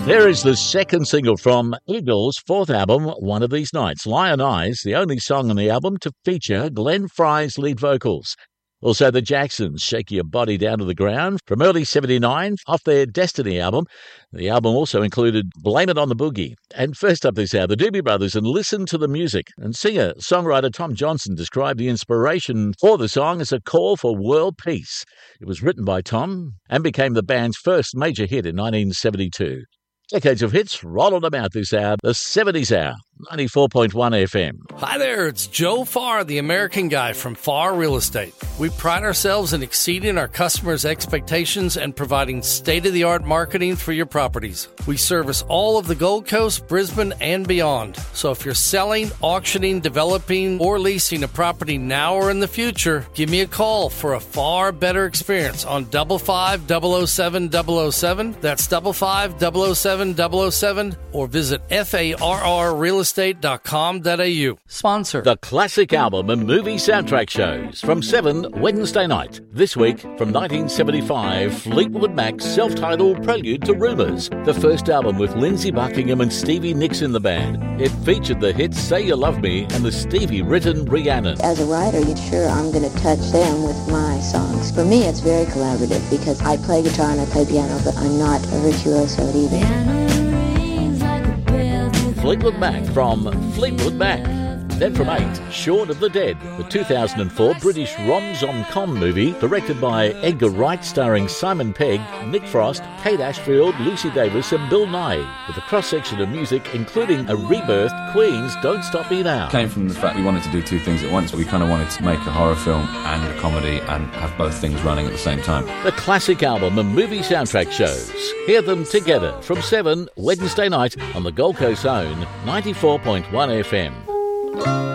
There is the second single from Eagles' fourth album, One of These Nights. Lion Eyes, the only song on the album to feature Glenn Frey's lead vocals. Also, the Jacksons, Shake Your Body Down to the Ground, from early 79, off their Destiny album. The album also included Blame It on the Boogie. And first up this hour, the Doobie Brothers and Listen to the Music. And singer-songwriter Tom Johnson described the inspiration for the song as a call for world peace. It was written by Tom and became the band's first major hit in 1972. Decades of hits, rolling them out this hour, the 70s Hour, 94.1 FM. Hi there, it's Joe Farr, the American Guy from Farr Real Estate. We pride ourselves in exceeding our customers' expectations and providing state-of-the-art marketing for your properties. We service all of the Gold Coast, Brisbane, and beyond. So if you're selling, auctioning, developing, or leasing a property now or in the future, give me a call for a far better experience on 55007-007. That's 55007-007, or visit farrrealestate.com.au. Sponsor The classic album and movie soundtrack shows from 7 Wednesday night. This week, from 1975, Fleetwood Mac's self-titled Prelude to Rumours, the first album with Lindsey Buckingham and Stevie Nicks in the band. It featured the hits Say You Love Me and the Stevie-written Rhiannon. As a writer, sure, I'm going to touch them with my songs. For me, it's very collaborative because I play guitar and I play piano, but I'm not a virtuoso at either. Fleetwood Mac from Fleetwood Mac. Then from 8, Shaun of the Dead, the 2004 British rom-com movie directed by Edgar Wright, starring Simon Pegg, Nick Frost, Kate Ashfield, Lucy Davis and Bill Nighy, with a cross-section of music including a rebirthed Queen's Don't Stop Me Now. Came from the fact we wanted to do two things at once. We kind of wanted to make a horror film and a comedy and have both things running at the same time. The classic album and movie soundtrack shows. Hear them together from 7 Wednesday night on the Gold Coast's own 94.1 FM.